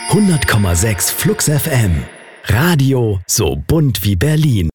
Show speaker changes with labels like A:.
A: 100,6 Flux FM. Radio so bunt wie Berlin.